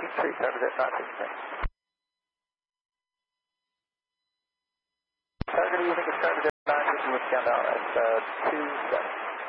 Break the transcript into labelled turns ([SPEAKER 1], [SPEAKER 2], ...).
[SPEAKER 1] 3, cover jet 563. Target using a cover jet 9, with countdown at 27.